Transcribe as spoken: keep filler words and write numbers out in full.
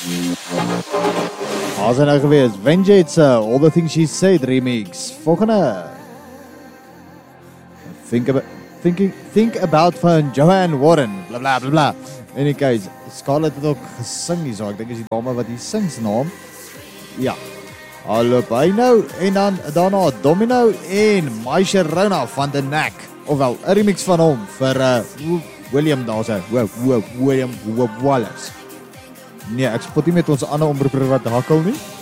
As hy nou gewees, Vengeance, All the Things She Said remix. Volgende. Think about, thinking, think about van Joanne Warren, bla bla bla bla. In die case, Scarlett het ook gesing hier, so ek dink is die dame wat die sing se naam. Ja. Hallo by nou, en dan daarna Domino en My Sharona van The Knack. Ofwel, 'n remix van hom vir uh, William daarse, William Wallace. Nee, ek spot nie met ons ander omroeper wat hakkel nie.